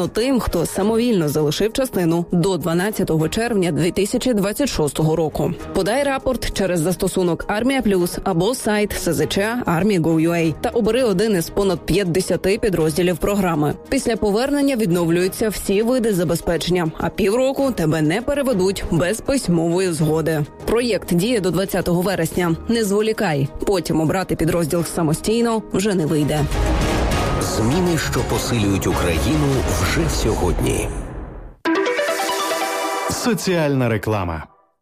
винно тим, хто самовільно залишив частину до 12 червня 2026 року. Подай рапорт через застосунок «Армія Плюс» або сайт СЗЧ «Army.gov.ua» та обери один із понад 50 підрозділів програми. Після повернення відновлюються всі види забезпечення, а півроку тебе не переведуть без письмової згоди. Проєкт діє до 20 вересня. Не зволікай. Потім обрати підрозділ самостійно вже не вийде. Зміни, що посилюють Україну вже сьогодні. Соціальна реклама.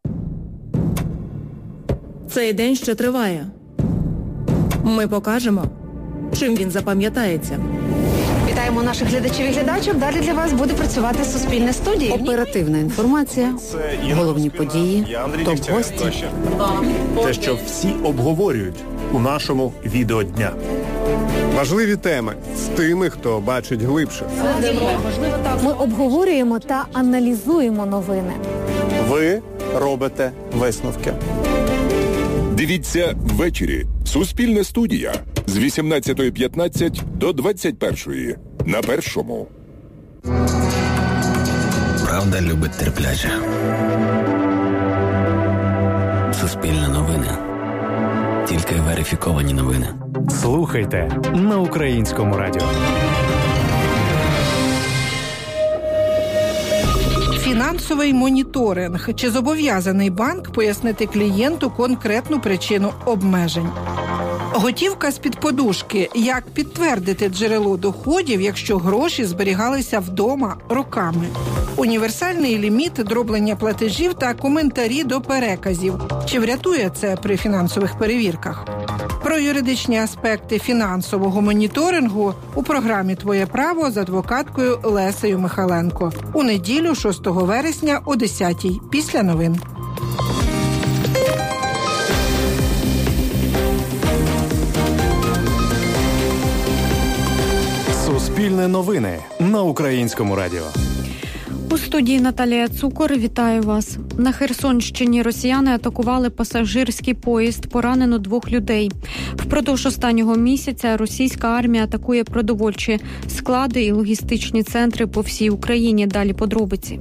Цей день ще триває. Ми покажемо, чим він запам'ятається. Вітаємо наших глядачів і глядачок. Далі для вас буде працювати Суспільне студія. Оперативна інформація, головні події, топ-гості. Те, що всі обговорюють у нашому відеодня. Важливі теми з тими, хто бачить глибше. Ми обговорюємо та аналізуємо новини. Ви робите висновки. Дивіться ввечері. Суспільна студія з 18:15 до 21:00 на Першому. Правда любить терпляче. Суспільне новини. Тільки верифіковані новини. Слухайте на Українському радіо. Фінансовий моніторинг. Чи зобов'язаний банк пояснити клієнту конкретну причину обмежень? Готівка з-під подушки. Як підтвердити джерело доходів, якщо гроші зберігалися вдома роками? Універсальний ліміт, дроблення платежів та коментарі до переказів. Чи врятує це при фінансових перевірках? Про юридичні аспекти фінансового моніторингу у програмі «Твоє право» з адвокаткою Лесею Михаленко. У неділю, 6 вересня о 10:00 після новин. Суспільне новини на Українському радіо. У студії Наталія Цукор. Вітаю вас. На Херсонщині росіяни атакували пасажирський поїзд. Поранено 2 людей. Впродовж останнього місяця російська армія атакує продовольчі склади і логістичні центри по всій Україні. Далі подробиці.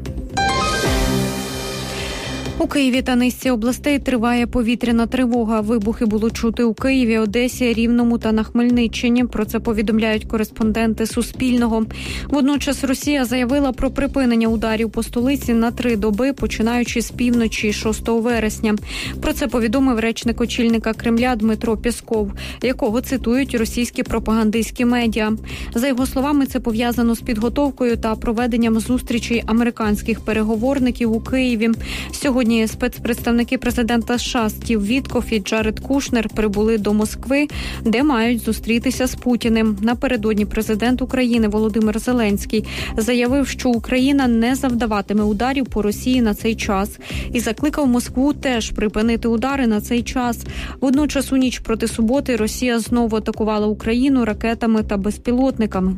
У Києві та низці областей триває повітряна тривога. Вибухи було чути у Києві, Одесі, Рівному та на Хмельниччині. Про це повідомляють кореспонденти Суспільного. Водночас Росія заявила про припинення ударів по столиці на 3 доби, починаючи з півночі 6 вересня. Про це повідомив речник очільника Кремля Дмитро Пєсков, якого цитують російські пропагандистські медіа. За його словами, це пов'язано з підготовкою та проведенням зустрічей американських переговорників у Києві. Сьогодні спецпредставники президента США Стів Віткоф і Джаред Кушнер прибули до Москви, де мають зустрітися з Путіним. Напередодні президент України Володимир Зеленський заявив, що Україна не завдаватиме ударів по Росії на цей час. І закликав Москву теж припинити удари на цей час. Водночас у ніч проти суботи Росія знову атакувала Україну ракетами та безпілотниками.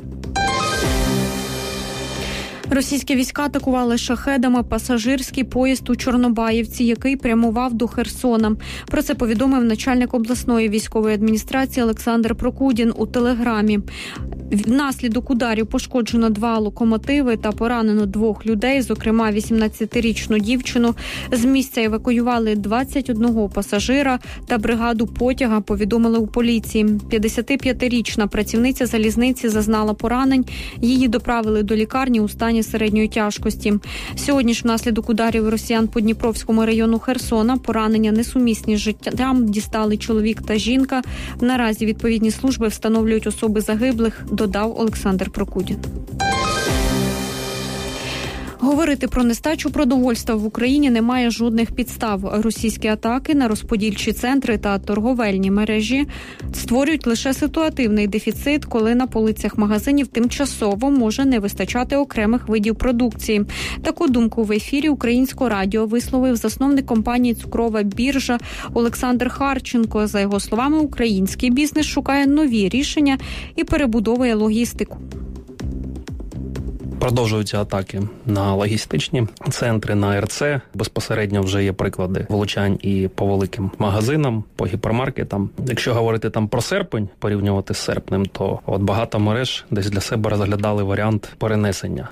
Російські війська атакували шахедами пасажирський поїзд у Чорнобаївці, який прямував до Херсона. Про це повідомив начальник обласної військової адміністрації Олександр Прокудін у Телеграмі. Внаслідок ударів пошкоджено 2 локомотиви та поранено 2 людей, зокрема 18-річну дівчину. З місця евакуювали 21 пасажира та бригаду потяга, повідомили у поліції. 55-річна працівниця залізниці зазнала поранень. Її доправили до лікарні у стані середньої тяжкості. Сьогодні ж внаслідок ударів росіян по Дніпровському району Херсона поранення несумісні з життям дістали чоловік та жінка. Наразі відповідні служби встановлюють особи загиблих, додав Олександр Прокудін. Говорити про нестачу продовольства в Україні немає жодних підстав. Російські атаки на розподільчі центри та торговельні мережі створюють лише ситуативний дефіцит, коли на полицях магазинів тимчасово може не вистачати окремих видів продукції. Таку думку в ефірі Українського радіо висловив засновник компанії «Цукрова біржа» Олександр Харченко. За його словами, український бізнес шукає нові рішення і перебудовує логістику. Продовжуються атаки на логістичні центри, на РЦ. Безпосередньо вже є приклади влучань і по великим магазинам, по гіпермаркетам. Якщо говорити там про серпень, порівнювати з серпнем, то от багато мереж десь для себе розглядали варіант перенесення